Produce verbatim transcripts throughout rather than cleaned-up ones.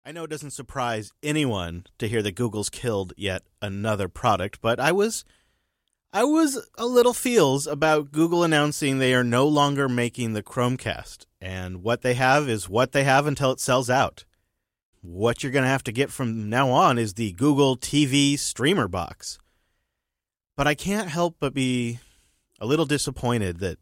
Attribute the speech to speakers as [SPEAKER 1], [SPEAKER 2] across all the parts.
[SPEAKER 1] I know it doesn't surprise anyone to hear that Google's killed yet another product, but I was I was a little feels about Google announcing they are no longer making the Chromecast, and what they have is what they have until it sells out. What you're going to have to get from now on is the Google T V streamer box. But I can't help but be a little disappointed that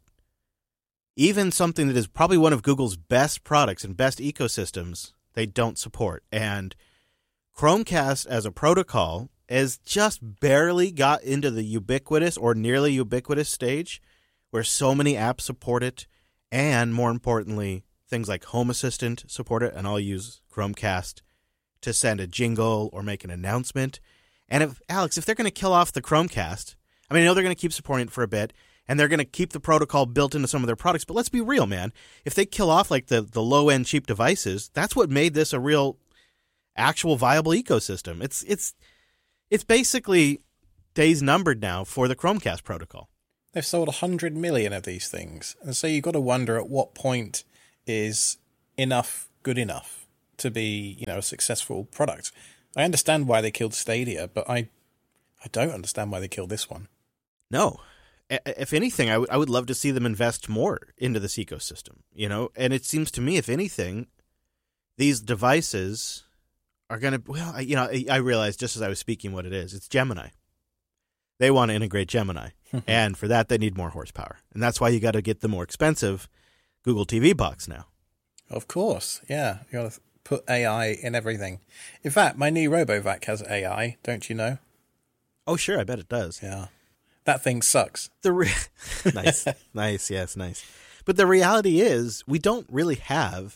[SPEAKER 1] even something that is probably one of Google's best products and best ecosystems, they don't support. And Chromecast as a protocol has just barely got into the ubiquitous or nearly ubiquitous stage where so many apps support it. And more importantly, things like Home Assistant support it. And I'll use Chromecast to send a jingle or make an announcement. And if Alex, if they're going to kill off the Chromecast, I mean, I know they're going to keep supporting it for a bit, and they're going to keep the protocol built into some of their products. But let's be real, man. If they kill off like the, the low-end cheap devices, that's what made this a real, actual viable ecosystem. It's it's it's basically days numbered now for the Chromecast protocol.
[SPEAKER 2] They've sold one hundred million of these things. And so you've got to wonder at what point is enough good enough to be, you know, a successful product. I understand why they killed Stadia, but I I don't understand why they killed this one.
[SPEAKER 1] No. If anything, I, w- I would love to see them invest more into this ecosystem, you know? And it seems to me, if anything, these devices are going to, well, I, you know, I, I realized just as I was speaking what it is. It's Gemini. They want to integrate Gemini. And for that, they need more horsepower. And that's why you got to get the more expensive Google T V box now.
[SPEAKER 2] Of course, yeah. You got to put A I in everything. In fact, my new RoboVac has A I, don't you know?
[SPEAKER 1] Oh, sure, I bet it does.
[SPEAKER 2] Yeah. That thing sucks.
[SPEAKER 1] The re- nice, nice, yes, nice. But the reality is, we don't really have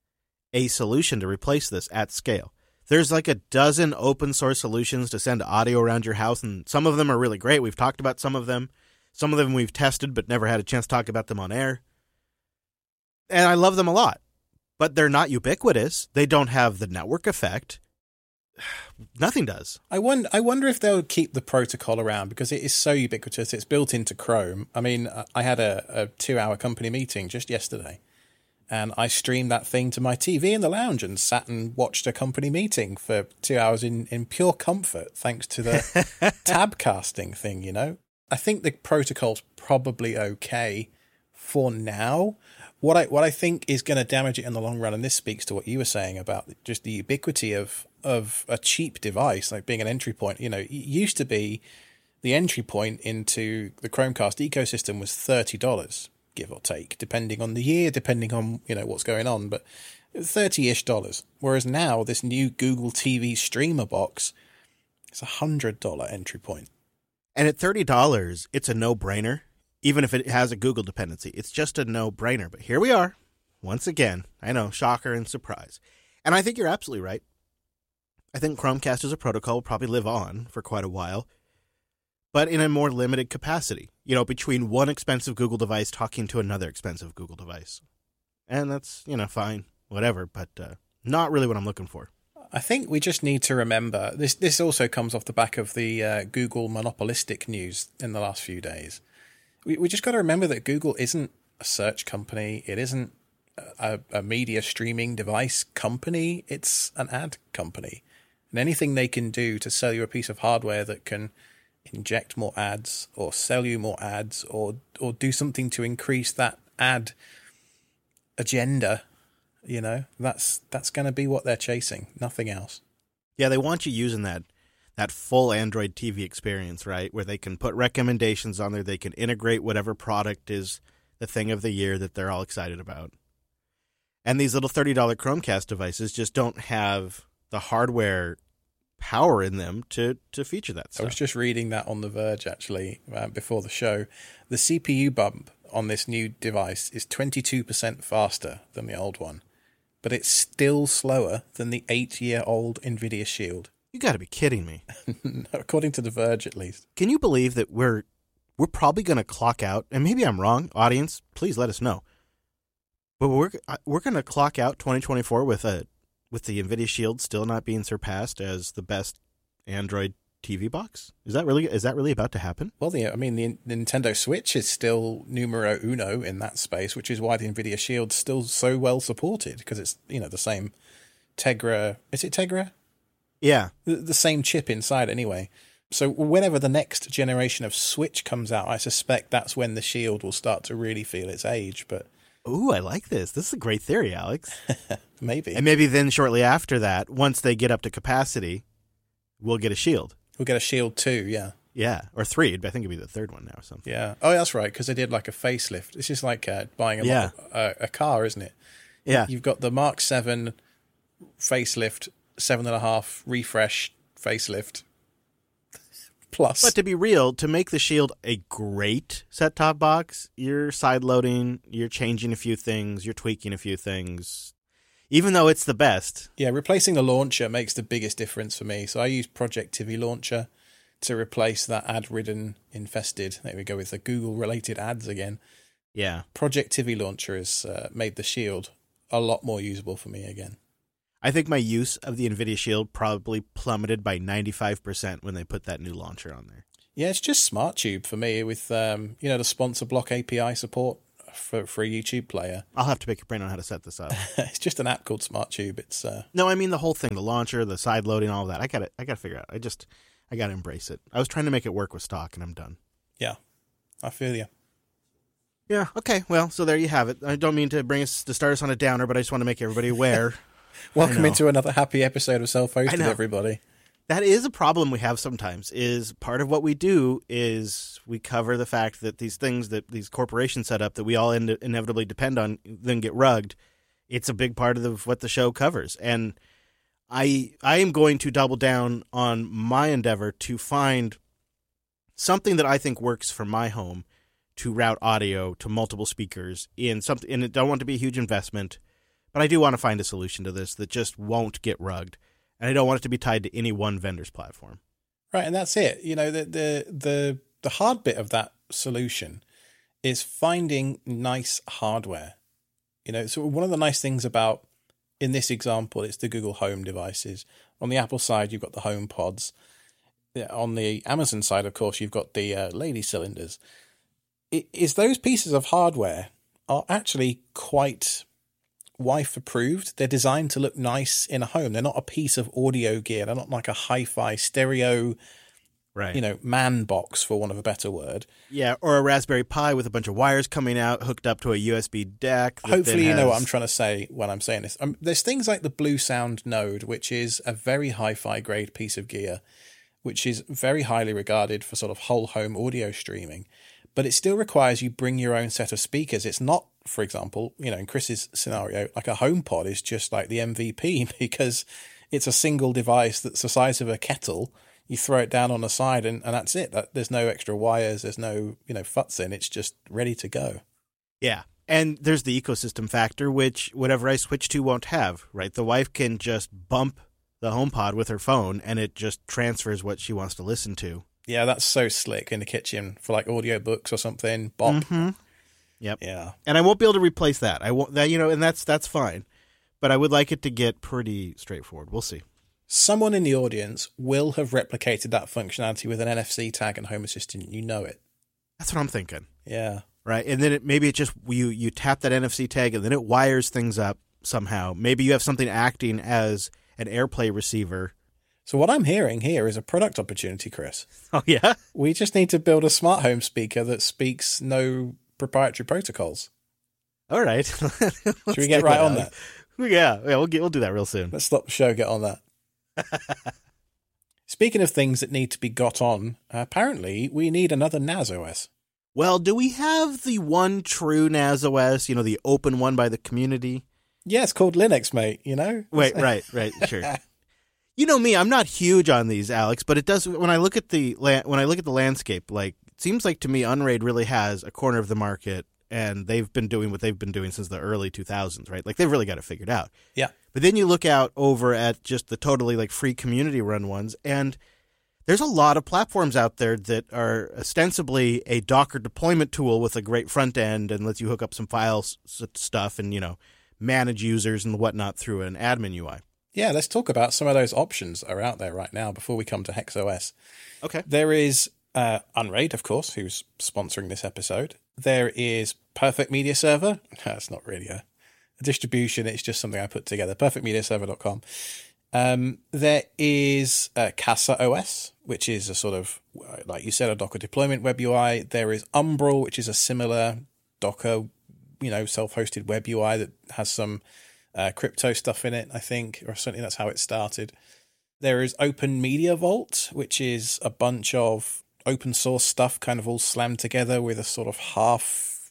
[SPEAKER 1] a solution to replace this at scale. There's like a dozen open source solutions to send audio around your house, and some of them are really great. We've talked about some of them. Some of them we've tested, but never had a chance to talk about them on air. And I love them a lot. But they're not ubiquitous. They don't have the network effect. Nothing does.
[SPEAKER 2] I wonder, I wonder if they'll keep the protocol around because it is so ubiquitous. It's built into Chrome. I mean, I had a, a two-hour company meeting just yesterday, and I streamed that thing to my T V in the lounge and sat and watched a company meeting for two hours in, in pure comfort, thanks to the tab casting thing, you know? I think the protocol's probably okay for now. What I what I think is going to damage it in the long run, and this speaks to what you were saying about just the ubiquity of of a cheap device, like being an entry point. You know, it used to be the entry point into the Chromecast ecosystem was thirty dollars, give or take, depending on the year, depending on, you know, what's going on, but thirty-ish dollars. Whereas now, this new Google T V streamer box is a one hundred dollars entry point.
[SPEAKER 1] And at thirty dollars, it's a no-brainer. Even if it has a Google dependency, it's just a no-brainer. But here we are, once again. I know, shocker and surprise. And I think you're absolutely right. I think Chromecast as a protocol will probably live on for quite a while, but in a more limited capacity. You know, between one expensive Google device talking to another expensive Google device. And that's, you know, fine, whatever, but uh, not really what I'm looking for.
[SPEAKER 2] I think we just need to remember, this, this also comes off the back of the uh, Google monopolistic news in the last few days. We we just got to remember that Google isn't a search company. It isn't a, a media streaming device company. It's an ad company. And anything they can do to sell you a piece of hardware that can inject more ads or sell you more ads or or do something to increase that ad agenda, you know, that's that's going to be what they're chasing. Nothing else.
[SPEAKER 1] Yeah, they want you using that. That full Android T V experience, right, where they can put recommendations on there. They can integrate whatever product is the thing of the year that they're all excited about. And these little thirty dollars Chromecast devices just don't have the hardware power in them to, to feature that stuff.
[SPEAKER 2] I was just reading that on The Verge, actually, uh, before the show. The C P U bump on this new device is twenty-two percent faster than the old one, but it's still slower than the eight-year-old NVIDIA Shield.
[SPEAKER 1] You got to be kidding me.
[SPEAKER 2] According to The Verge, at least.
[SPEAKER 1] Can you believe that we're we're probably going to clock out, and maybe I'm wrong, audience, please let us know. But we're we're going to clock out twenty twenty-four with a with the NVIDIA Shield still not being surpassed as the best Android T V box? Is that really is that really about to happen?
[SPEAKER 2] Well, the, I mean, the Nintendo Switch is still numero uno in that space, which is why the NVIDIA Shield's still so well supported, because it's, you know, the same Tegra. Is it Tegra?
[SPEAKER 1] Yeah.
[SPEAKER 2] The, the same chip inside anyway. So whenever the next generation of Switch comes out, I suspect that's when the Shield will start to really feel its age. But
[SPEAKER 1] Ooh, I like this. This is a great theory, Alex.
[SPEAKER 2] maybe.
[SPEAKER 1] And maybe then shortly after that, once they get up to capacity, we'll get a Shield.
[SPEAKER 2] We'll get a Shield two, yeah.
[SPEAKER 1] Yeah, or three. I think it'd be the third one now or something.
[SPEAKER 2] Yeah. Oh, that's right, because they did like a facelift. It's just like uh, buying a,
[SPEAKER 1] Yeah.
[SPEAKER 2] a, a car, isn't it?
[SPEAKER 1] Yeah.
[SPEAKER 2] You've got the Mark seven facelift, seven and a half refresh facelift. Plus.
[SPEAKER 1] But to be real, to make the Shield a great set-top box, you're side-loading, you're changing a few things, you're tweaking a few things. Even though it's the best.
[SPEAKER 2] Yeah, replacing the launcher makes the biggest difference for me. So I use Project Tivi Launcher to replace that ad-ridden, infested, there we go with the Google-related ads again.
[SPEAKER 1] Yeah.
[SPEAKER 2] Project Tivi Launcher has uh, made the Shield a lot more usable for me again.
[SPEAKER 1] I think my use of the NVIDIA Shield probably plummeted by ninety-five percent when they put that new launcher on there.
[SPEAKER 2] Yeah, it's just SmartTube for me with, um, you know, the sponsor block A P I support for, for a YouTube player.
[SPEAKER 1] I'll have to pick your brain on how to set this up.
[SPEAKER 2] It's just an app called SmartTube. It's uh...
[SPEAKER 1] No, I mean the whole thing, the launcher, the side loading, all of that. I got to I got to figure out. I just I got to embrace it. I was trying to make it work with stock, and I'm done.
[SPEAKER 2] Yeah, I feel you.
[SPEAKER 1] Yeah. Okay. Well, so there you have it. I don't mean to bring us to start us on a downer, but I just want to make everybody aware.
[SPEAKER 2] Welcome into another happy episode of Self-Hosted, everybody.
[SPEAKER 1] That is a problem we have sometimes, is part of what we do is we cover the fact that these things that these corporations set up that we all in- inevitably depend on then get rugged. It's a big part of the, what the show covers. And I I am going to double down on my endeavor to find something that I think works for my home to route audio to multiple speakers in something, and it don't want to be a huge investment, but I do want to find a solution to this that just won't get rugged. And I don't want it to be tied to any one vendor's platform.
[SPEAKER 2] Right, and that's it. You know, the the the the hard bit of that solution is finding nice hardware. You know, so one of the nice things about, in this example, it's the Google Home devices. On the Apple side, you've got the Home Pods. On the Amazon side, of course, you've got the uh, lady cylinders. It is those pieces of hardware are actually quite wife approved. They're designed to look nice in a home. They're not a piece of audio gear. They're not like a hi-fi stereo,
[SPEAKER 1] right?
[SPEAKER 2] You know, man box, for want of a better word.
[SPEAKER 1] Yeah, or a Raspberry Pi with a bunch of wires coming out, hooked up to a U S B deck.
[SPEAKER 2] Hopefully you
[SPEAKER 1] has...
[SPEAKER 2] know what I'm trying to say when I'm saying this. Um, there's things like the Blue Sound Node, which is a very hi-fi grade piece of gear, which is very highly regarded for sort of whole home audio streaming. But it still requires you bring your own set of speakers. It's not, for example, you know, in Chris's scenario, like a HomePod is just like the M V P because it's a single device that's the size of a kettle. You throw it down on the side and, and that's it. That, there's no extra wires. There's no, you know, futs in. It's just ready to go.
[SPEAKER 1] Yeah. And there's the ecosystem factor, which whatever I switch to won't have, right? The wife can just bump the HomePod with her phone and it just transfers what she wants to listen to.
[SPEAKER 2] Yeah, that's so slick in the kitchen for like audiobooks or something. Bop.
[SPEAKER 1] Mm-hmm. Yep.
[SPEAKER 2] Yeah.
[SPEAKER 1] And I won't be able to replace that. I won't that you know, and that's that's fine. But I would like it to get pretty straightforward. We'll see.
[SPEAKER 2] Someone in the audience will have replicated that functionality with an N F C tag and Home Assistant. You know it.
[SPEAKER 1] That's what I'm thinking.
[SPEAKER 2] Yeah.
[SPEAKER 1] Right. And then it, maybe it just you you tap that N F C tag and then it wires things up somehow. Maybe you have something acting as an AirPlay receiver.
[SPEAKER 2] So what I'm hearing here is a product opportunity, Chris.
[SPEAKER 1] Oh, yeah?
[SPEAKER 2] We just need to build a smart home speaker that speaks no proprietary protocols.
[SPEAKER 1] All right.
[SPEAKER 2] Should we get right on that?
[SPEAKER 1] Yeah, yeah we'll, get, we'll do that real soon.
[SPEAKER 2] Let's stop the show, get on that. Speaking of things that need to be got on, apparently we need another N A S O S.
[SPEAKER 1] Well, do we have the one true N A S O S, you know, the open one by the community?
[SPEAKER 2] Yeah, it's called Linux, mate, you know?
[SPEAKER 1] Wait, right, right, sure. You know me, I'm not huge on these, Alex, but it does when I look at the when I look at the landscape, like it seems like to me Unraid really has a corner of the market and they've been doing what they've been doing since the early two thousands, right? Like they've really got it figured out.
[SPEAKER 2] Yeah.
[SPEAKER 1] But then you look out over at just the totally like free community run ones and there's a lot of platforms out there that are ostensibly a Docker deployment tool with a great front end and lets you hook up some files stuff and, you know, manage users and whatnot through an admin U I.
[SPEAKER 2] Yeah, let's talk about some of those options that are out there right now before we come to HexOS.
[SPEAKER 1] Okay.
[SPEAKER 2] There is uh, Unraid, of course, who's sponsoring this episode. There is Perfect Media Server. That's not really a, a distribution. It's just something I put together. perfect media server dot com. Um, there is uh, Casa O S, which is a sort of, like you said, a Docker deployment web U I. There is Umbrel, which is a similar Docker, you know, self-hosted web U I that has some uh, crypto stuff in it, I think, or certainly that's how it started. There is Open Media Vault, which is a bunch of open source stuff kind of all slammed together with a sort of half,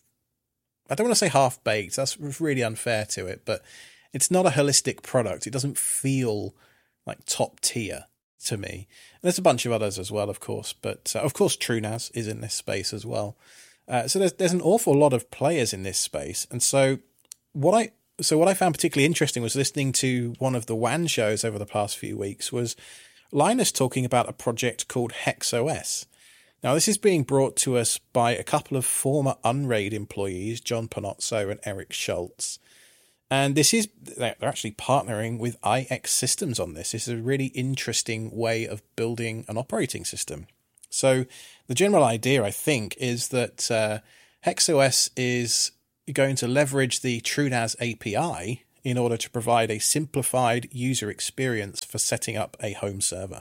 [SPEAKER 2] I don't want to say half baked, that's really unfair to it, but it's not a holistic product. It doesn't feel like top tier to me. And there's a bunch of others as well, of course, but uh, of course TrueNAS is in this space as well. Uh, so there's there's an awful lot of players in this space, and so what I so what I found particularly interesting was listening to one of the W A N shows over the past few weeks was Linus talking about a project called HexOS. Now this is being brought to us by a couple of former Unraid employees, John Panozzo and Eric Schultz. And this is, they're actually partnering with I X Systems on this. This is a really interesting way of building an operating system. So the general idea, I think, is that uh, HexOS is going to leverage the TrueNAS A P I in order to provide a simplified user experience for setting up a home server.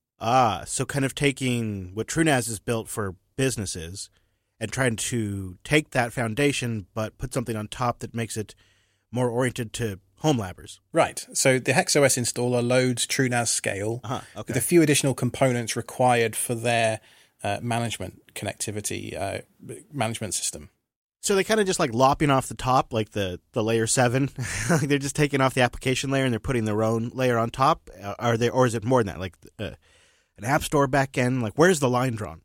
[SPEAKER 1] Ah, so kind of taking what TrueNAS is built for businesses and trying to take that foundation but put something on top that makes it more oriented to home labbers.
[SPEAKER 2] Right. So the HexOS installer loads TrueNAS Scale
[SPEAKER 1] uh-huh. okay.
[SPEAKER 2] with a few additional components required for their uh, management connectivity uh, management system.
[SPEAKER 1] So they kind of just like lopping off the top, like the, the layer seven. Like they're just taking off the application layer and they're putting their own layer on top. Are they, or is it more than that? Like uh, an app store backend? Like where's the line drawn?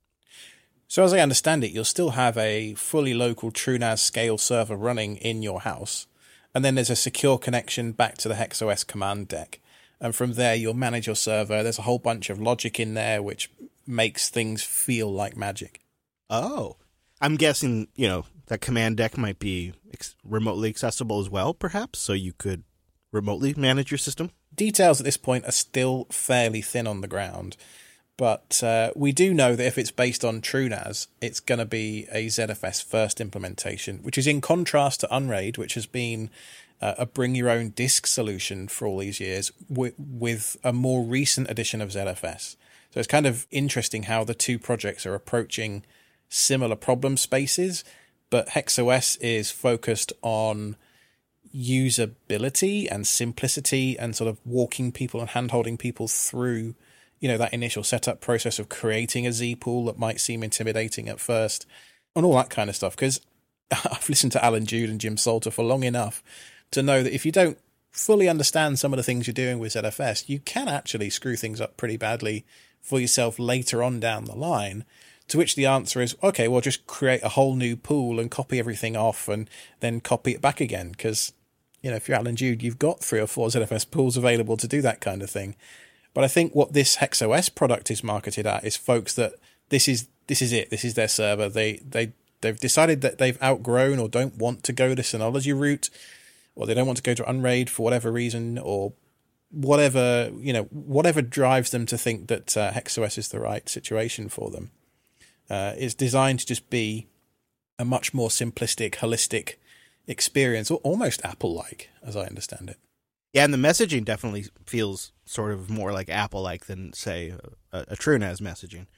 [SPEAKER 2] So as I understand it, you'll still have a fully local TrueNAS Scale server running in your house. And then there's a secure connection back to the HexOS command deck. And from there, you'll manage your server. There's a whole bunch of logic in there, which makes things feel like magic.
[SPEAKER 1] Oh, I'm guessing, you know, that command deck might be ex- remotely accessible as well, perhaps, so you could remotely manage your system?
[SPEAKER 2] Details at this point are still fairly thin on the ground. But uh, we do know that if it's based on TrueNAS, it's going to be a Z F S first implementation, which is in contrast to Unraid, which has been uh, a bring-your-own disk solution for all these years, with, with a more recent edition of Z F S. So it's kind of interesting how the two projects are approaching similar problem spaces, but HexOS is focused on usability and simplicity and sort of walking people and hand-holding people through, you know, that initial setup process of creating a Z pool that might seem intimidating at first and all that kind of stuff. Because I've listened to Alan Jude and Jim Salter for long enough to know that if you don't fully understand some of the things you're doing with Z F S, you can actually screw things up pretty badly for yourself later on down the line. To which the answer is, okay, well, just create a whole new pool and copy everything off and then copy it back again. Because, you know, if you're Alan Jude, you've got three or four Z F S pools available to do that kind of thing. But I think what this HexOS product is marketed at is folks that this is this is it. This is their server. They they they've decided that they've outgrown or don't want to go the Synology route, or they don't want to go to Unraid for whatever reason, or whatever you know whatever drives them to think that uh, HexOS is the right situation for them. Uh, it's designed to just be a much more simplistic, holistic experience, or almost Apple-like, as I understand it.
[SPEAKER 1] Yeah, and the messaging definitely feels sort of more like Apple-like than, say, a, a TrueNAS messaging.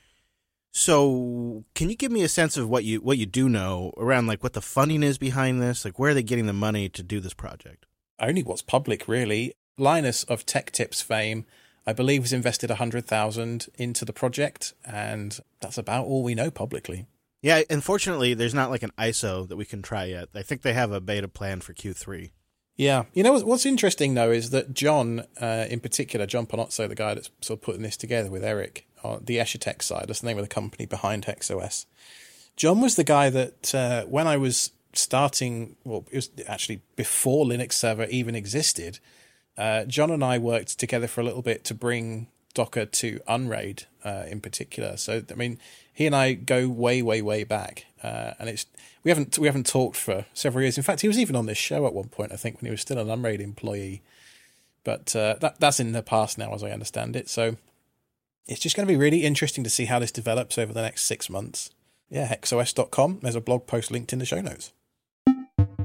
[SPEAKER 1] So, can you give me a sense of what you what you do know around like what the funding is behind this? Like, where are they getting the money to do this project?
[SPEAKER 2] Only what's public, really. Linus of Tech Tips fame, I believe, has invested one hundred thousand dollars into the project, and that's about all we know publicly.
[SPEAKER 1] Yeah, unfortunately, there's not like an I S O that we can try yet. I think they have a beta plan for Q three.
[SPEAKER 2] Yeah. You know, what's interesting, though, is that John, uh, in particular, John Panozzo, the guy that's sort of putting this together with Eric, on the Eschertech side, that's the name of the company behind HexOS. John was the guy that, uh, when I was starting, well, it was actually before Linux Server even existed, uh, John and I worked together for a little bit to bring Docker to Unraid uh, in particular. So, I mean, he and I go way, way, way back, uh, and it's we haven't we haven't talked for several years. In fact, he was even on this show at one point, I think, when he was still an Unraid employee. But uh, that that's in the past now, as I understand it. So it's just going to be really interesting to see how this develops over the next six months. Yeah, hexos dot com. There's a blog post linked in the show notes.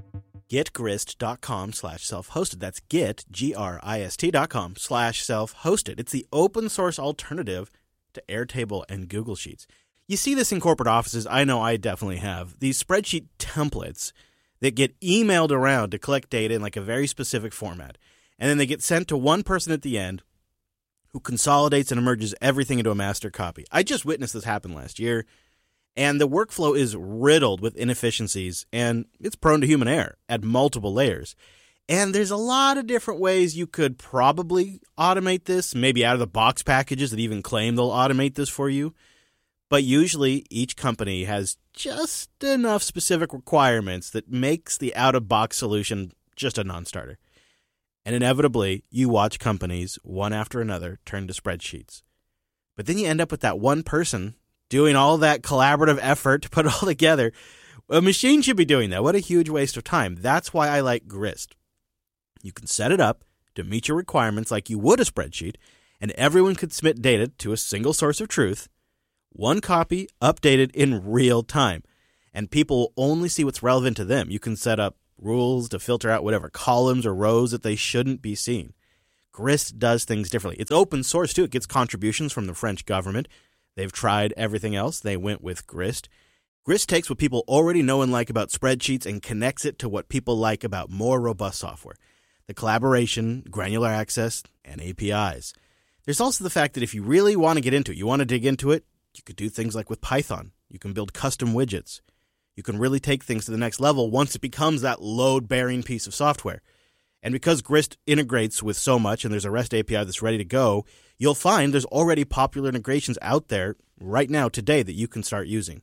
[SPEAKER 1] getgrist.com slash self-hosted. That's get, G R I S T dot com slash self-hosted. It's the open source alternative to Airtable and Google Sheets. You see this in corporate offices. I know I definitely have. These spreadsheet templates that get emailed around to collect data in like a very specific format. And then they get sent to one person at the end who consolidates and merges everything into a master copy. I just witnessed this happen last year. And the workflow is riddled with inefficiencies, and it's prone to human error at multiple layers. And there's a lot of different ways you could probably automate this, maybe out-of-the-box packages that even claim they'll automate this for you. But usually each company has just enough specific requirements that makes the out-of-box solution just a non-starter. And inevitably, you watch companies, one after another, turn to spreadsheets. But then you end up with that one person doing all that collaborative effort to put it all together. A machine should be doing that. What a huge waste of time. That's why I like Grist. You can set it up to meet your requirements like you would a spreadsheet, and everyone could submit data to a single source of truth, one copy updated in real time, and people will only see what's relevant to them. You can set up rules to filter out whatever columns or rows that they shouldn't be seen. Grist does things differently. It's open source, too. It gets contributions from the French government. They've tried everything else. They went with Grist. Grist takes what people already know and like about spreadsheets and connects it to what people like about more robust software. The collaboration, granular access, and A P Is. There's also the fact that if you really want to get into it, you want to dig into it, you could do things like with Python. You can build custom widgets. You can really take things to the next level once it becomes that load-bearing piece of software. And because Grist integrates with so much and there's a REST A P I that's ready to go, you'll find there's already popular integrations out there right now today that you can start using.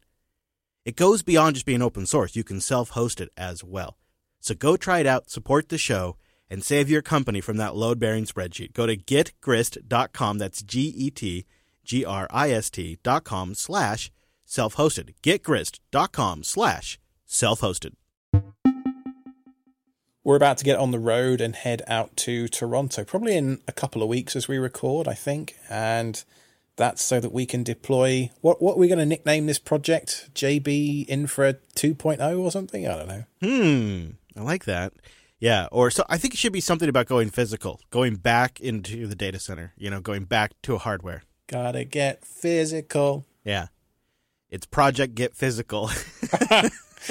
[SPEAKER 1] It goes beyond just being open source. You can self-host it as well. So go try it out, support the show, and save your company from that load-bearing spreadsheet. Go to getgrist dot com. That's G E T G R I S T dot com slash self-hosted. getgrist dot com slash self-hosted.
[SPEAKER 2] We're about to get on the road and head out to Toronto, probably in a couple of weeks as we record, I think. And that's so that we can deploy, what what are we going to nickname this project? J B Infra two point oh or something? I don't know.
[SPEAKER 1] Hmm, I like that. Yeah, or so I think it should be something about going physical, going back into the data center, you know, going back to a hardware.
[SPEAKER 2] Gotta get physical.
[SPEAKER 1] Yeah. It's Project Get Physical.
[SPEAKER 2] uh,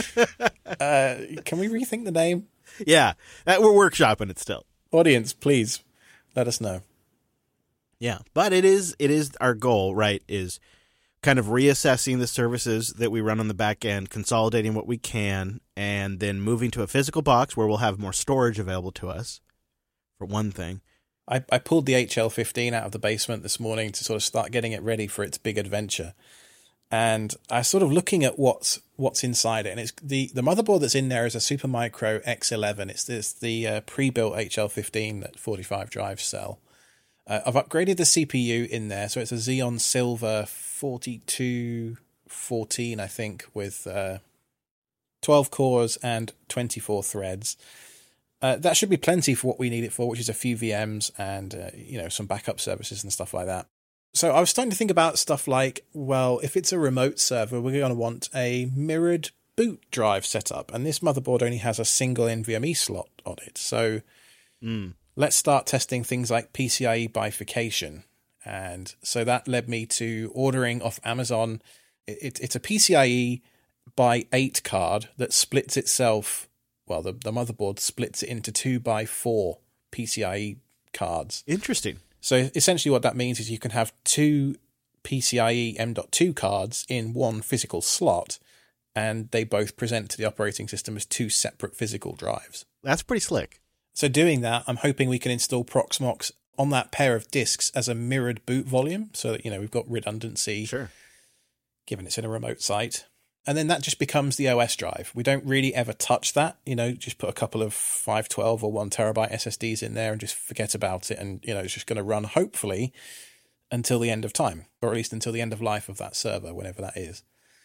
[SPEAKER 2] can we rethink the name?
[SPEAKER 1] Yeah, that, we're workshopping it still.
[SPEAKER 2] Audience, please let us know.
[SPEAKER 1] Yeah, but it is it is our goal, right, is kind of reassessing the services that we run on the back end, consolidating what we can, and then moving to a physical box where we'll have more storage available to us, for one thing.
[SPEAKER 2] I, I pulled the H L fifteen out of the basement this morning to sort of start getting it ready for its big adventure. And I was sort of looking at what's what's inside it, and it's the, the motherboard that's in there is a Supermicro X eleven. It's this the uh, pre-built H L fifteen that forty-five drives sell. Uh, I've upgraded the C P U in there, so it's a Xeon Silver forty-two fourteen, I think, with uh, twelve cores and twenty-four threads. Uh, that should be plenty for what we need it for, which is a few V Ms and uh, you know some backup services and stuff like that. So I was starting to think about stuff like, well, if it's a remote server, we're going to want a mirrored boot drive setup. And this motherboard only has a single NVMe slot on it. So
[SPEAKER 1] mm.
[SPEAKER 2] let's start testing things like P C I E bifurcation. And so that led me to ordering off Amazon. It, it, it's a P C I E by eight card that splits itself. Well, the, the motherboard splits it into two by four P C I E cards.
[SPEAKER 1] Interesting.
[SPEAKER 2] So essentially what that means is you can have two P C I E M dot two cards in one physical slot, and they both present to the operating system as two separate physical drives.
[SPEAKER 1] That's pretty slick.
[SPEAKER 2] So doing that, I'm hoping we can install Proxmox on that pair of disks as a mirrored boot volume so that, you know, we've got redundancy.
[SPEAKER 1] Sure.
[SPEAKER 2] Given it's in a remote site. And then that just becomes the O S drive. We don't really ever touch that, you know, just put a couple of five twelve or one terabyte S S Ds in there and just forget about it. And, you know, it's just going to run, hopefully, until the end of time, or at least until the end of life of that server, whenever that is.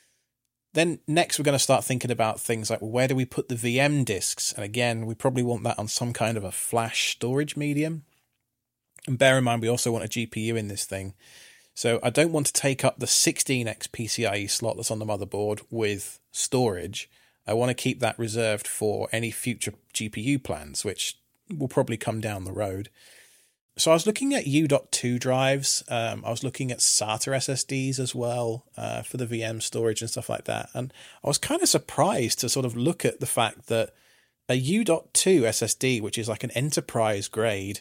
[SPEAKER 2] Then next, we're going to start thinking about things like, well, where do we put the V M disks? And again, we probably want that on some kind of a flash storage medium. And bear in mind, we also want a G P U in this thing. So I don't want to take up the sixteen X P C I E slot that's on the motherboard with storage. I want to keep that reserved for any future G P U plans, which will probably come down the road. So I was looking at U dot two drives. Um, I was looking at SATA S S Ds as well uh, for the V M storage and stuff like that. And I was kind of surprised to sort of look at the fact that a U dot two S S D, which is like an enterprise grade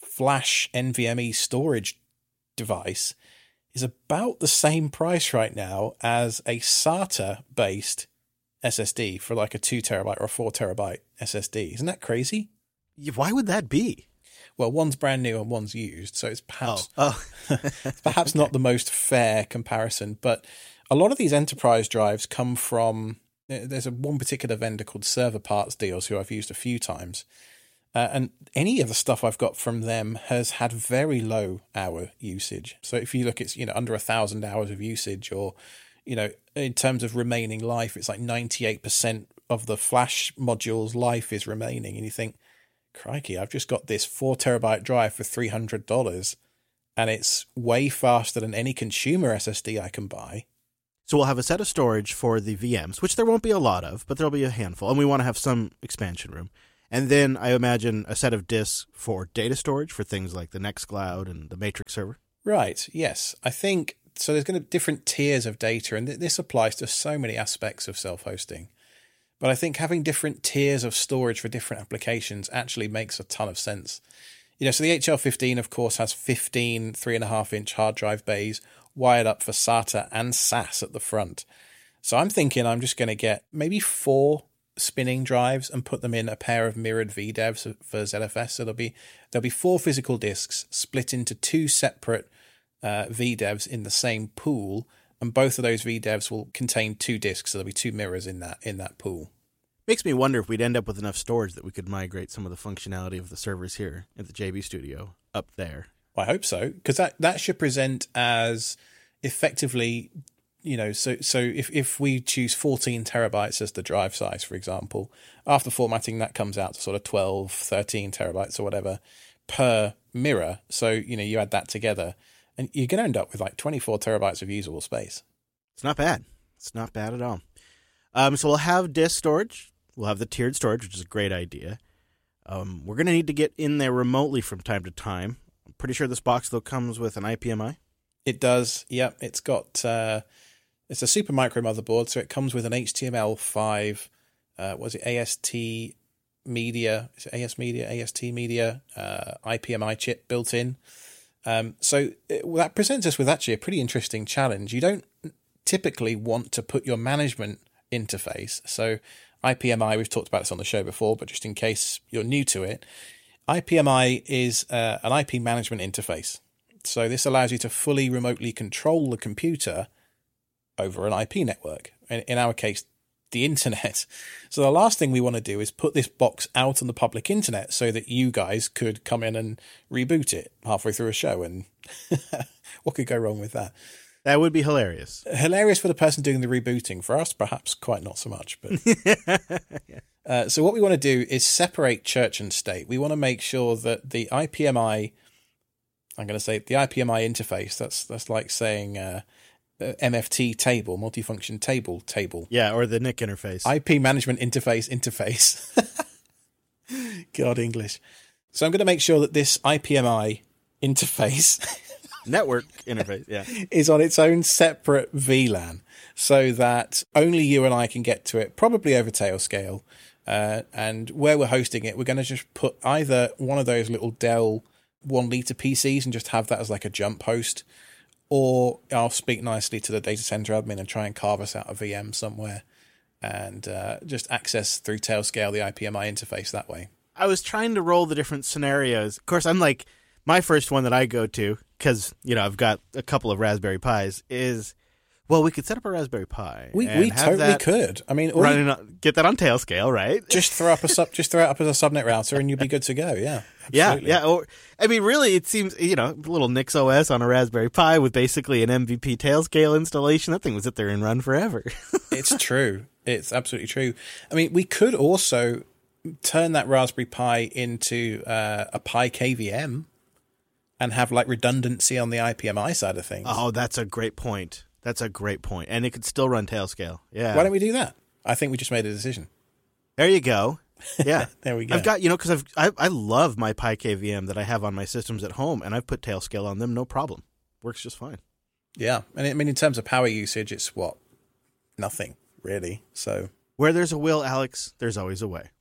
[SPEAKER 2] flash NVMe storage device, is about the same price right now as a SATA based S S D for like a two terabyte or a four terabyte S S D. Isn't that crazy?
[SPEAKER 1] Why would that be?
[SPEAKER 2] Well, one's brand new and one's used, so it's perhaps
[SPEAKER 1] oh. Oh.
[SPEAKER 2] it's perhaps not the most fair comparison. But a lot of these enterprise drives come from, there's a one particular vendor called Server Parts Deals who I've used a few times, uh, and any of the stuff I've got from them has had very low hour usage. So if you look, it's you know under a thousand hours of usage, or you know in terms of remaining life, it's like ninety-eight percent of the flash module's life is remaining, and you think, crikey, I've just got this four terabyte drive for three hundred dollars and it's way faster than any consumer S S D I can buy.
[SPEAKER 1] So we'll have a set of storage for the V Ms, which there won't be a lot of, but there'll be a handful. And we want to have some expansion room. And then I imagine a set of disks for data storage for things like the Nextcloud and the Matrix server.
[SPEAKER 2] Right. Yes. I think so. There's going to be different tiers of data, and th- this applies to so many aspects of self-hosting. But I think having different tiers of storage for different applications actually makes a ton of sense. You know, so the H L fifteen, of course, has fifteen three and a half inch hard drive bays wired up for SATA and S A S at the front. So I'm thinking I'm just going to get maybe four spinning drives and put them in a pair of mirrored V DEVs for Z F S. So there'll be there'll be four physical disks split into two separate uh, V DEVs in the same pool. And both of those V DEVs will contain two disks, so there'll be two mirrors in that in that pool.
[SPEAKER 1] Makes me wonder if we'd end up with enough storage that we could migrate some of the functionality of the servers here at the J B Studio up there.
[SPEAKER 2] I hope so, because that, that should present as effectively, you know, so so if, if we choose fourteen terabytes as the drive size, for example, after formatting that comes out to sort of twelve, thirteen terabytes or whatever per mirror. So, you know, you add that together, and you're going to end up with like twenty-four terabytes of usable space.
[SPEAKER 1] It's not bad. It's not bad at all. Um, so we'll have disk storage. We'll have the tiered storage, which is a great idea. Um, we're going to need to get in there remotely from time to time. I'm pretty sure this box, though, comes with an I P M I.
[SPEAKER 2] It does. Yep. It's got, uh, it's a super micro motherboard. So it comes with an H T M L five, uh, was it A S T media? Is it A S media, A S T media, uh, I P M I chip built in. Um, so it, well, that presents us with actually a pretty interesting challenge. You don't typically want to put your management interface. So I P M I, we've talked about this on the show before, but just in case you're new to it, I P M I is uh, an I P management interface. So this allows you to fully remotely control the computer over an I P network. In, in our case, the internet. So the last thing we want to do is put this box out on the public internet so that you guys could come in and reboot it halfway through a show. And what could go wrong with that?
[SPEAKER 1] That would be hilarious.
[SPEAKER 2] Hilarious for the person doing the rebooting. For us, perhaps quite not so much. But yeah. uh, so what we want to do is separate church and state. We want to make sure that the I P M I, I'm going to say the I P M I interface, that's that's like saying uh, uh, M F T table, multifunction table, table.
[SPEAKER 1] Yeah, or the N I C interface.
[SPEAKER 2] I P management interface, interface. God, English. So I'm going to make sure that this I P M I interface...
[SPEAKER 1] network interface, yeah,
[SPEAKER 2] is on its own separate V LAN so that only you and I can get to it, probably over Tailscale. Uh, and where we're hosting it, we're going to just put either one of those little Dell one liter P Cs and just have that as like a jump host, or I'll speak nicely to the data center admin and try and carve us out a V M somewhere and uh, just access through Tailscale the I P M I interface that way.
[SPEAKER 1] I was trying to roll the different scenarios. Of course, I'm like, my first one that I go to, because, you know, I've got a couple of Raspberry Pis, is, well, we could set up a Raspberry Pi.
[SPEAKER 2] We we totally could. I mean,
[SPEAKER 1] running on, get that on Tailscale, right?
[SPEAKER 2] Just throw up a sub, just throw it up as a subnet router, and you'll be good to go. Yeah,
[SPEAKER 1] absolutely. yeah, yeah. Or I mean, really, it seems, you know, a little NixOS on a Raspberry Pi with basically an M V P Tailscale installation. That thing would sit there and run forever.
[SPEAKER 2] It's true. It's absolutely true. I mean, we could also turn that Raspberry Pi into uh, a Pi K V M. And have like redundancy on the I P M I side of things.
[SPEAKER 1] Oh, that's a great point. That's a great point. And it could still run Tailscale. Yeah.
[SPEAKER 2] Why don't we do that? I think we just made a decision.
[SPEAKER 1] There you go. Yeah.
[SPEAKER 2] There we go.
[SPEAKER 1] I've got, you know, because I've I, I love my PyKVM that I have on my systems at home, and I've put Tailscale on them, no problem. Works just fine.
[SPEAKER 2] Yeah, and I mean, in terms of power usage, it's what? Nothing, really. So
[SPEAKER 1] where there's a will, Alex, there's always a way.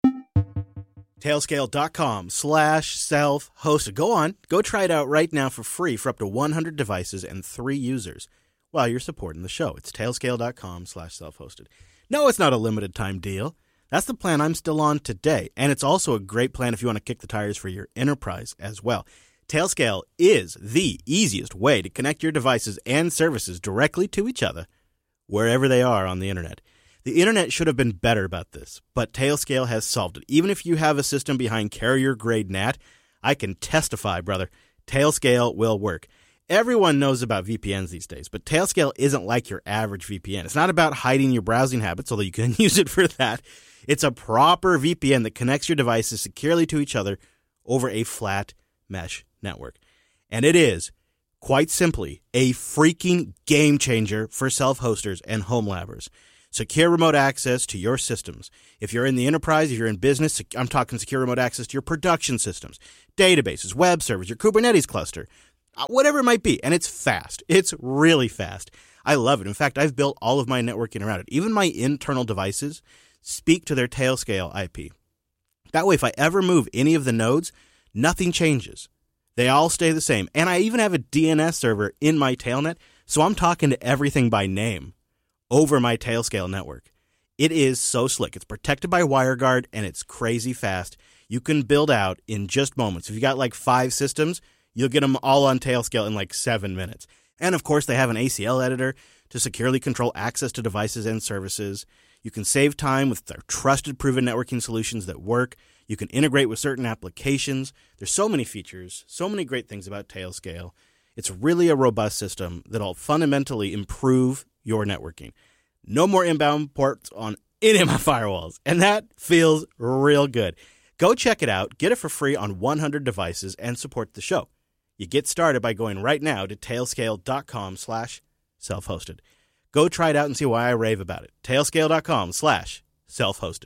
[SPEAKER 1] Tailscale.com slash self-hosted. Go on. Go try it out right now for free for up to one hundred devices and three users while you're supporting the show. It's Tailscale.com slash self-hosted. No, it's not a limited time deal. That's the plan I'm still on today. And it's also a great plan if you want to kick the tires for your enterprise as well. Tailscale is the easiest way to connect your devices and services directly to each other wherever they are on the internet. The internet should have been better about this, but Tailscale has solved it. Even if you have a system behind carrier-grade N A T, I can testify, brother, Tailscale will work. Everyone knows about V P Ns these days, but Tailscale isn't like your average V P N. It's not about hiding your browsing habits, although you can use it for that. It's a proper V P N that connects your devices securely to each other over a flat mesh network. And it is, quite simply, a freaking game changer for self-hosters and home labbers. Secure remote access to your systems. If you're in the enterprise, if you're in business, I'm talking secure remote access to your production systems, databases, web servers, your Kubernetes cluster, whatever it might be. And it's fast. It's really fast. I love it. In fact, I've built all of my networking around it. Even my internal devices speak to their Tailscale I P. That way, if I ever move any of the nodes, nothing changes. They all stay the same. And I even have a D N S server in my Tailnet, so I'm talking to everything by name over my Tailscale network. It is so slick. It's protected by WireGuard, and it's crazy fast. You can build out in just moments. If you got like five systems, you'll get them all on Tailscale in like seven minutes. And of course, they have an A C L editor to securely control access to devices and services. You can save time with their trusted, proven networking solutions that work. You can integrate with certain applications. There's so many features, so many great things about Tailscale. It's really a robust system that'll fundamentally improve your networking. No more inbound ports on any of my firewalls, and that feels real good. Go check it out, get it for free on one hundred devices, and support the show. You get started by going right now to tailscale.com slash self-hosted. Go try it out and see why I rave about it. Tailscale.com slash self-hosted.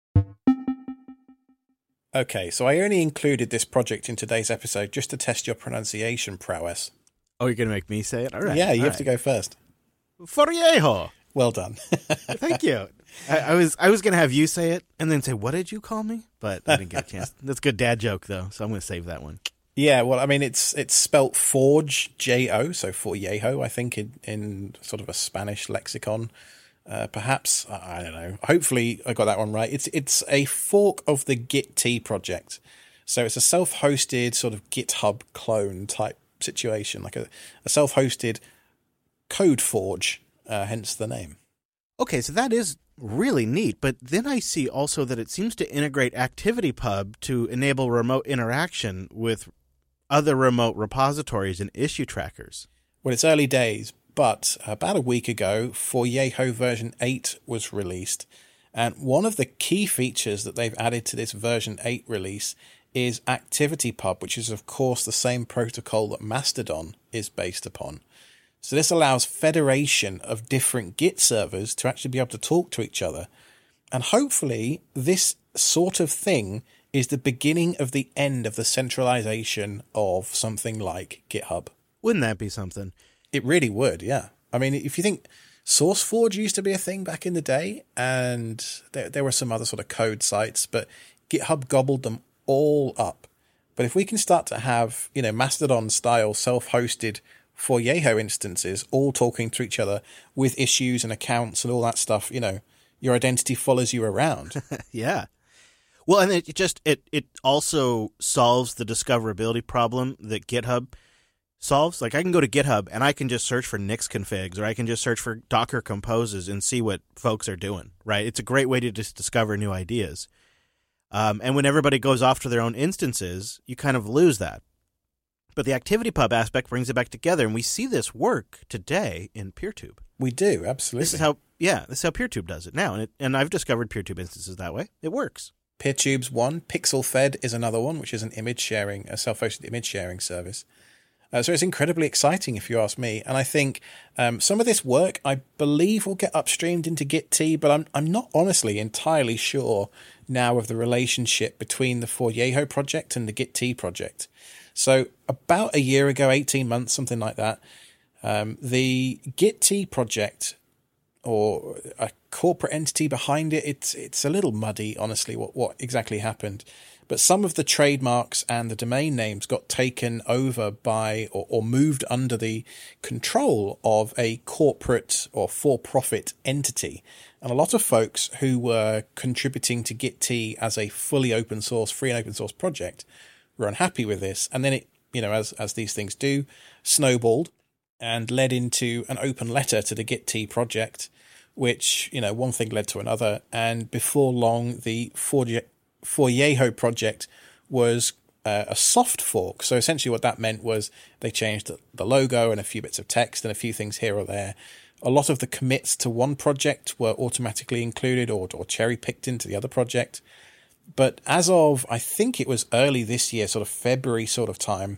[SPEAKER 2] Okay, so I only included this project in today's episode just to test your pronunciation prowess.
[SPEAKER 1] Oh, you're going to make me say it? All right.
[SPEAKER 2] Yeah, you
[SPEAKER 1] all
[SPEAKER 2] have
[SPEAKER 1] right.
[SPEAKER 2] to go first.
[SPEAKER 1] Foriejo.
[SPEAKER 2] Well done.
[SPEAKER 1] Thank you. I, I was I was going to have you say it and then say, what did you call me? But I didn't get a chance. That's a good dad joke, though, so I'm going to save that one.
[SPEAKER 2] Yeah, well, I mean, it's it's spelt Forge, J O, so Foriejo, I think, in, in sort of a Spanish lexicon. Uh, perhaps, I don't know. Hopefully I got that one right. It's it's a fork of the Git project. So it's a self-hosted sort of GitHub clone type situation, like a, a self-hosted code forge, uh, hence the name.
[SPEAKER 1] Okay, so that is really neat, but then I see also that it seems to integrate ActivityPub to enable remote interaction with other remote repositories and issue trackers.
[SPEAKER 2] Well, it's early days, but about a week ago, Foriejo version eight was released, and one of the key features that they've added to this version eight release is ActivityPub, which is, of course, the same protocol that Mastodon is based upon. So this allows federation of different Git servers to actually be able to talk to each other. And hopefully this sort of thing is the beginning of the end of the centralization of something like GitHub.
[SPEAKER 1] Wouldn't that be something?
[SPEAKER 2] It really would, yeah. I mean, if you think SourceForge used to be a thing back in the day, and there, there were some other sort of code sites, but GitHub gobbled them all up. But if we can start to have, you know, Mastodon-style self-hosted Foriejo instances all talking to each other with issues and accounts and all that stuff, you know, your identity follows you around.
[SPEAKER 1] Yeah. Well, and it just it it also solves the discoverability problem that GitHub solves. Like I can go to GitHub and I can just search for Nix configs, or I can just search for Docker composes and see what folks are doing, right? It's a great way to just discover new ideas. Um, and when everybody goes off to their own instances, you kind of lose that. But the ActivityPub aspect brings it back together, and we see this work today in PeerTube.
[SPEAKER 2] We do, absolutely.
[SPEAKER 1] This is how, yeah, this is how PeerTube does it now, and it, and I've discovered PeerTube instances that way. It works.
[SPEAKER 2] PeerTube's one, PixelFed is another one, which is an image sharing, a self-hosted image sharing service. Uh, so it's incredibly exciting, if you ask me. And I think um, some of this work, I believe, will get upstreamed into Git-T, but I'm I'm not honestly entirely sure now of the relationship between the Foryeho project and the Git-T project. So about a year ago, eighteen months, something like that, um, the Git-T project, or a corporate entity behind it, it's it's a little muddy, honestly, what, what exactly happened. But some of the trademarks and the domain names got taken over by or, or moved under the control of a corporate or for-profit entity. And a lot of folks who were contributing to Git-T as a fully open source, free and open source project were unhappy with this. And then it, you know, as as these things do, snowballed and led into an open letter to the Git-T project, which, you know, one thing led to another. And before long, the Foryeho project was uh, a soft fork. So essentially what that meant was they changed the, the logo and a few bits of text and a few things here or there. A lot of the commits to one project were automatically included or, or cherry-picked into the other project. But as of, I think it was early this year, sort of February sort of time,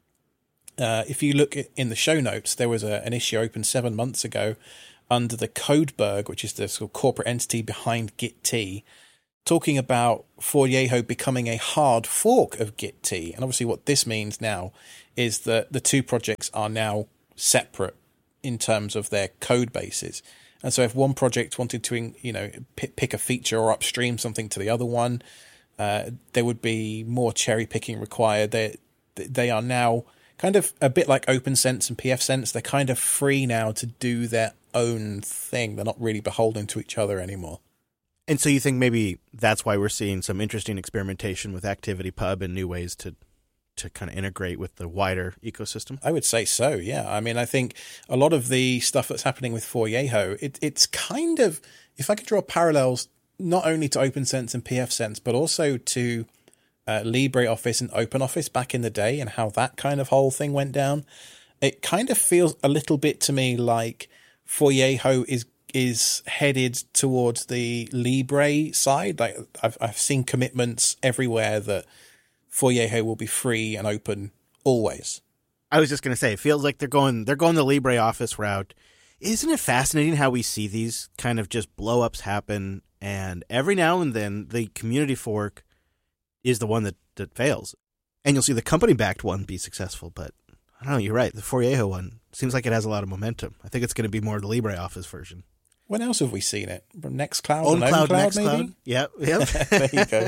[SPEAKER 2] uh, if you look in the show notes, there was a, an issue open seven months ago under the Codeberg, which is the sort of corporate entity behind Git-T, talking about Foryeho becoming a hard fork of Git-T. And obviously what this means now is that the two projects are now separate in terms of their code bases. And so if one project wanted to, you know, pick, pick a feature or upstream something to the other one, uh, there would be more cherry picking required. They they are now kind of a bit like OpenSense and pfSense. They're kind of free now to do their own thing. They're not really beholden to each other anymore.
[SPEAKER 1] And so you think maybe that's why we're seeing some interesting experimentation with ActivityPub and new ways to to kind of integrate with the wider ecosystem?
[SPEAKER 2] I would say so, yeah. I mean, I think a lot of the stuff that's happening with Foryeho, it, it's kind of, if I could draw parallels not only to OpenSense and pfSense, but also to uh, LibreOffice and OpenOffice back in the day and how that kind of whole thing went down, it kind of feels a little bit to me like Foryeho is is headed towards the Libre side. Like I've I've seen commitments everywhere that Foryeho will be free and open always.
[SPEAKER 1] I was just going to say, it feels like they're going they're going the LibreOffice route. Isn't it fascinating how we see these kind of just blow-ups happen, and every now and then the community fork is the one that, that fails. And you'll see the company-backed one be successful, but I don't know, you're right. The Foryeho one seems like it has a lot of momentum. I think it's going to be more the LibreOffice version.
[SPEAKER 2] When else have we seen it? Nextcloud?
[SPEAKER 1] OwnCloud,
[SPEAKER 2] OwnCloud,
[SPEAKER 1] Nextcloud.
[SPEAKER 2] maybe?
[SPEAKER 1] Yep, yep.
[SPEAKER 2] There you go.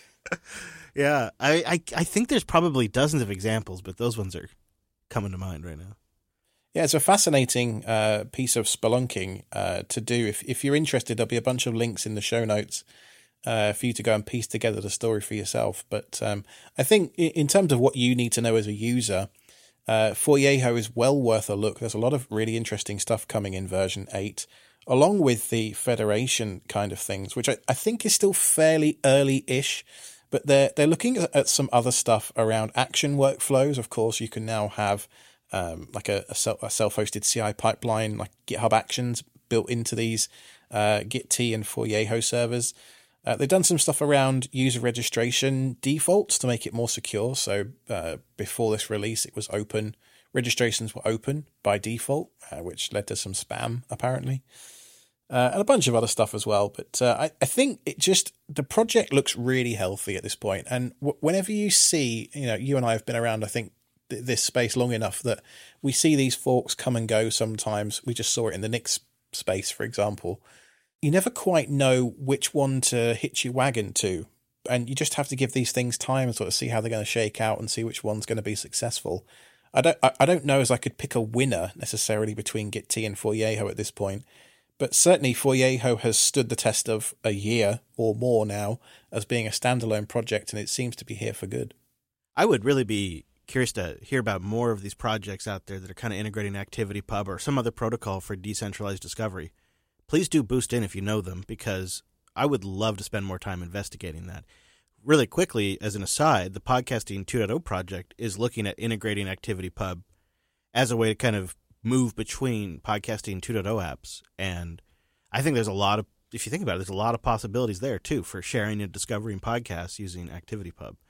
[SPEAKER 1] Yeah, I, I I think there's probably dozens of examples, but those ones are coming to mind right now.
[SPEAKER 2] Yeah, it's a fascinating uh, piece of spelunking uh, to do. If if you're interested, there'll be a bunch of links in the show notes uh, for you to go and piece together the story for yourself. But um, I think in terms of what you need to know as a user, uh, Foryeho is well worth a look. There's a lot of really interesting stuff coming in version eight, along with the Federation kind of things, which I, I think is still fairly early-ish. But they're they're looking at some other stuff around action workflows. Of course, you can now have um, like a, a self-hosted C I pipeline, like GitHub Actions, built into these uh, Git-T and Foryeho servers. Uh, they've done some stuff around user registration defaults to make it more secure. So uh, before this release, it was open. Registrations were open by default, uh, which led to some spam, apparently. Uh, and a bunch of other stuff as well. But uh, I, I think it just, the project looks really healthy at this point. And w- whenever you see, you know, you and I have been around, I think, th- this space long enough that we see these forks come and go sometimes. We just saw it in the Nix space, for example. You never quite know which one to hitch your wagon to. And you just have to give these things time and sort of see how they're going to shake out and see which one's going to be successful. I don't, I, I don't know as I could pick a winner necessarily between Git-T and Foryeho at this point. But certainly Foryeho has stood the test of a year or more now as being a standalone project, and it seems to be here for good.
[SPEAKER 1] I would really be curious to hear about more of these projects out there that are kind of integrating ActivityPub or some other protocol for decentralized discovery. Please do boost in if you know them, because I would love to spend more time investigating that. Really quickly, as an aside, the Podcasting two point oh project is looking at integrating ActivityPub as a way to kind of move between Podcasting two point oh apps. And I think there's a lot of, if you think about it, there's a lot of possibilities there, too, for sharing and discovering podcasts using ActivityPub.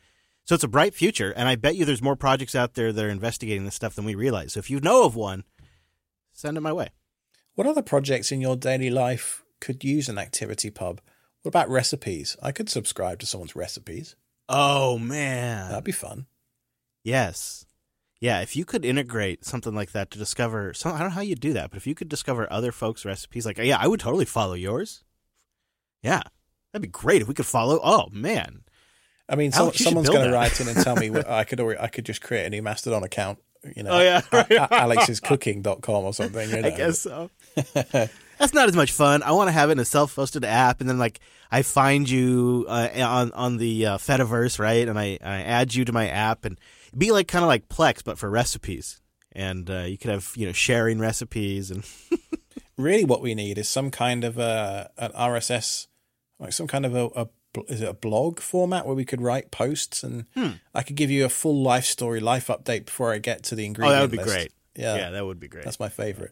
[SPEAKER 1] So it's a bright future, and I bet you there's more projects out there that are investigating this stuff than we realize. So if you know of one, send it my way.
[SPEAKER 2] What other projects in your daily life could use an ActivityPub? What about recipes? I could subscribe to someone's recipes.
[SPEAKER 1] Oh, man.
[SPEAKER 2] That'd be fun.
[SPEAKER 1] Yes. Yeah, if you could integrate something like that to discover, some, I don't know how you do that, but if you could discover other folks' recipes, like, yeah, I would totally follow yours. Yeah, that'd be great if we could follow. Oh, man.
[SPEAKER 2] I mean,
[SPEAKER 1] Alex,
[SPEAKER 2] some, someone's going to
[SPEAKER 1] that.
[SPEAKER 2] write in and tell me what, I could already, I could just create a new Mastodon account, you know,
[SPEAKER 1] oh, yeah.
[SPEAKER 2] alex is cooking dot com or something. You know.
[SPEAKER 1] I guess so. That's not as much fun. I want to have it in a self-hosted app, and then like I find you uh, on on the uh, Fediverse, right? And I, I add you to my app, and it'd be like kind of like Plex, but for recipes. And uh, you could have you know sharing recipes, and
[SPEAKER 2] really, what we need is some kind of a an R S S, like some kind of a, a is it a blog format where we could write posts, and
[SPEAKER 1] hmm.
[SPEAKER 2] I could give you a full life story, life update before I get to the ingredient.
[SPEAKER 1] Oh, that would be
[SPEAKER 2] list.
[SPEAKER 1] great.
[SPEAKER 2] Yeah,
[SPEAKER 1] yeah, that would be great.
[SPEAKER 2] That's my favorite.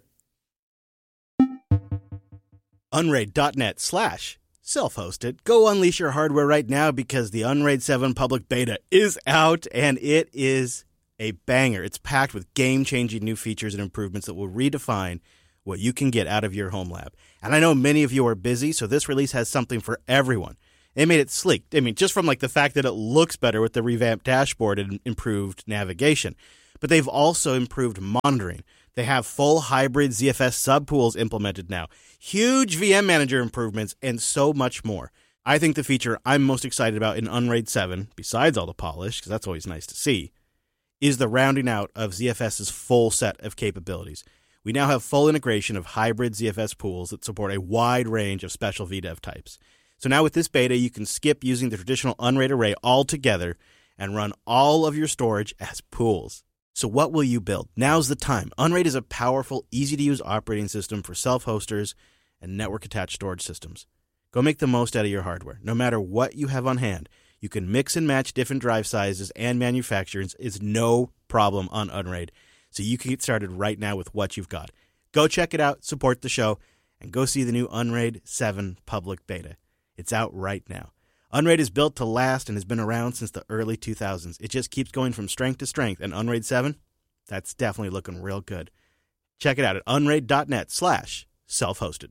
[SPEAKER 1] Unraid.net slash self-hosted. Go unleash your hardware right now because the Unraid seven public beta is out, and it is a banger. It's packed with game-changing new features and improvements that will redefine what you can get out of your home lab. And I know many of you are busy, so this release has something for everyone. They made it sleek. I mean, just from like the fact that it looks better with the revamped dashboard and improved navigation. But they've also improved monitoring. They have full hybrid Z F S subpools implemented now, huge V M Manager improvements, and so much more. I think the feature I'm most excited about in Unraid seven, besides all the polish, because that's always nice to see, is the rounding out of ZFS's full set of capabilities. We now have full integration of hybrid Z F S pools that support a wide range of special V DEV types. So now with this beta, you can skip using the traditional Unraid array altogether and run all of your storage as pools. So what will you build? Now's the time. Unraid is a powerful, easy-to-use operating system for self-hosters and network-attached storage systems. Go make the most out of your hardware. No matter what you have on hand, you can mix and match different drive sizes and manufacturers. It's no problem on Unraid. So you can get started right now with what you've got. Go check it out, support the show, and go see the new Unraid seven public beta. It's out right now. Unraid is built to last and has been around since the early two thousands. It just keeps going from strength to strength, and Unraid seven, that's definitely looking real good. Check it out at unraid.net slash self-hosted.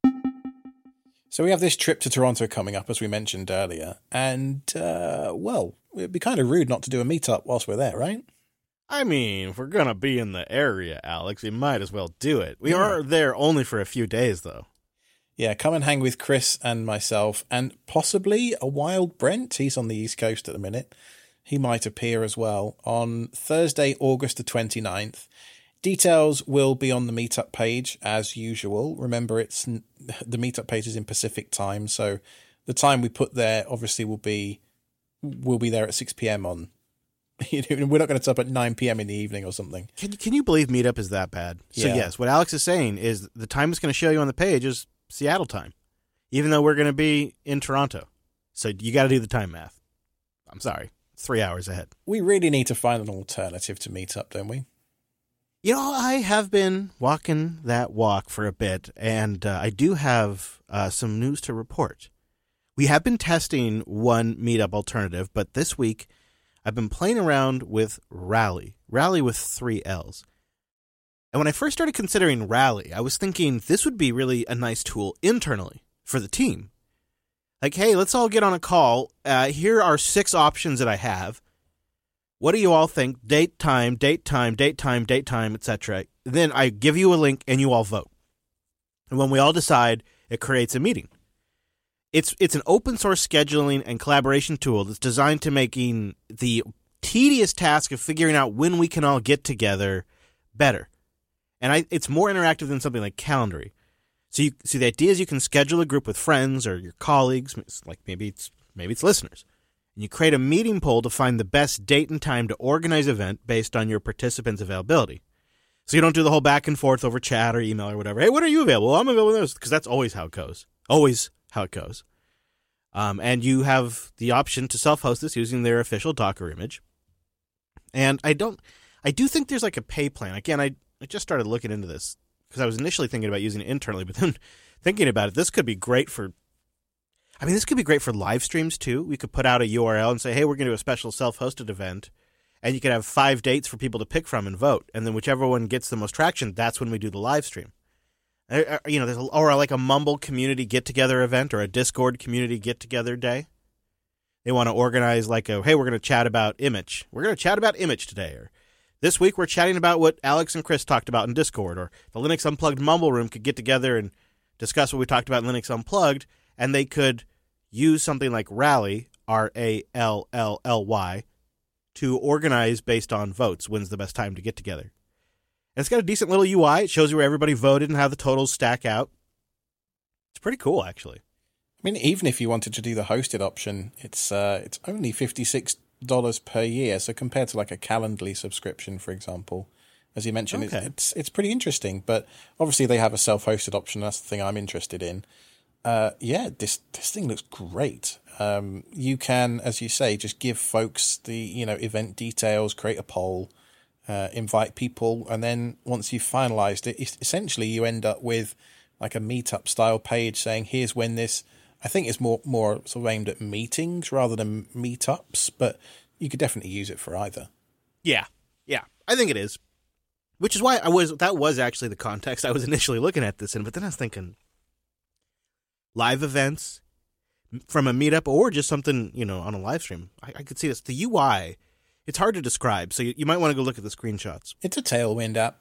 [SPEAKER 2] So we have this trip to Toronto coming up, as we mentioned earlier, and, uh, well, it'd be kind of rude not to do a meetup whilst we're there, right?
[SPEAKER 1] I mean, if we're going to be in the area, Alex, we might as well do it. We
[SPEAKER 2] Yeah.
[SPEAKER 1] are there only for a few days, though.
[SPEAKER 2] Yeah, come and hang with Chris and myself, and possibly a Wild Brent. He's on the East Coast at the minute. He might appear as well on Thursday, August the twenty-ninth. Details will be on the meetup page as usual. Remember, it's the meetup page is in Pacific time, so the time we put there obviously will be will be there at six p.m. on. You know, we're not going to stop at nine p.m. in the evening or something.
[SPEAKER 1] Can, can you believe Meetup is that bad? So,
[SPEAKER 2] Yeah.
[SPEAKER 1] yes, what Alex is saying is the time it's going to show you on the page is Seattle time, even though we're going to be in Toronto. So you got to do the time math. I'm sorry. It's three hours ahead.
[SPEAKER 2] We really need to find an alternative to Meetup, don't we?
[SPEAKER 1] You know, I have been walking that walk for a bit, and uh, I do have uh, some news to report. We have been testing one Meetup alternative, but this week I've been playing around with Rally. Rally with three L's. And when I first started considering Rally, I was thinking this would be really a nice tool internally for the team. Like, hey, let's all get on a call. Uh, here are six options that I have. What do you all think? Date, time, date, time, date, time, date, time, et cetera. Then I give you a link and you all vote. And when we all decide, it creates a meeting. It's it's an open source scheduling and collaboration tool that's designed to making the tedious task of figuring out when we can all get together better. And I, it's more interactive than something like Calendly. So you see, the idea is you can schedule a group with friends or your colleagues, like maybe it's maybe it's listeners. And you create a meeting poll to find the best date and time to organize an event based on your participants' availability. So you don't do the whole back and forth over chat or email or whatever. Hey, when are you available? Well, I'm available, because that's always how it goes. Always how it goes. Um, and you have the option to self-host this using their official Docker image. And I don't, I do think there's like a pay plan. Again, I, I just started looking into this because I was initially thinking about using it internally, but then thinking about it, this could be great for, I mean, this could be great for live streams, too. We could put out a U R L and say, hey, we're going to do a special self-hosted event. And you could have five dates for people to pick from and vote. And then whichever one gets the most traction, that's when we do the live stream. You know, there's a, or like a Mumble community get-together event or a Discord community get-together day. They want to organize like a, hey, we're going to chat about Image. We're going to chat about Image today. Or this week we're chatting about what Alex and Chris talked about in Discord. Or the Linux Unplugged Mumble Room could get together and discuss what we talked about in Linux Unplugged. And they could use something like Rally, R A L L L Y, to organize based on votes. When's the best time to get together? And it's got a decent little U I. It shows you where everybody voted and how the totals stack out. It's pretty cool, actually.
[SPEAKER 2] I mean, even if you wanted to do the hosted option, it's uh, it's only fifty-six dollars per year. So compared to like a Calendly subscription, for example, as you mentioned, okay. it's, it's it's pretty interesting. But obviously they have a self-hosted option. That's the thing I'm interested in. Uh, yeah, this this thing looks great. Um, you can, as you say, just give folks the you know event details, create a poll, uh, invite people, and then once you've finalised it, essentially you end up with like a meetup style page saying, "Here's when this." I think it's more more sort of aimed at meetings rather than meetups, but you could definitely use it for either.
[SPEAKER 1] Yeah, yeah, I think it is. Which is why I was that was actually the context I was initially looking at this in, but then I was thinking. Live events from a meetup or just something, you know, on a live stream. I, I could see this. The U I, it's hard to describe, so you, you might want to go look at the screenshots.
[SPEAKER 2] It's a Tailwind app.